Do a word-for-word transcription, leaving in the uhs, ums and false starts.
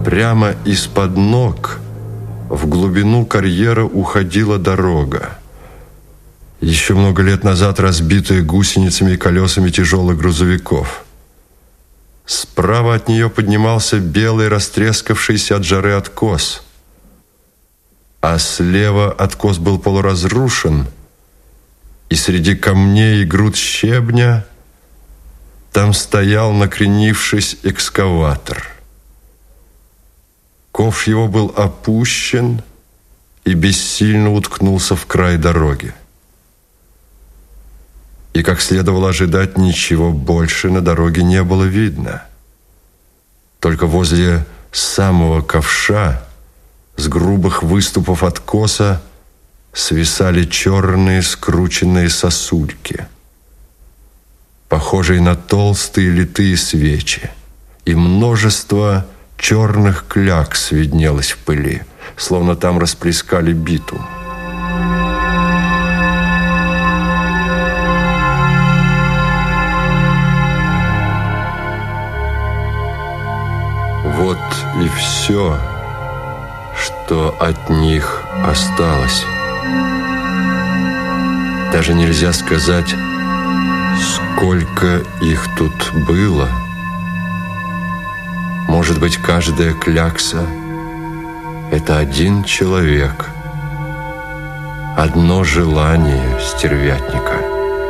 Прямо из-под ног в глубину карьера уходила дорога, еще много лет назад разбитая гусеницами и колесами тяжелых грузовиков. Справа от нее поднимался белый, растрескавшийся от жары откос, а слева откос был полуразрушен, и среди камней и груд щебня там стоял, накренившись, экскаватор. Ковш его был опущен и бессильно уткнулся в край дороги. И, как следовало ожидать, ничего больше на дороге не было видно. Только возле самого ковша с грубых выступов откоса свисали черные скрученные сосульки, похожие на толстые литые свечи, и множество черных клякс виднелось в пыли, словно там расплескали битум. Вот и все, что от них осталось. Даже нельзя сказать, сколько их тут было. Может быть, каждая клякса — это один человек, одно желание стервятника.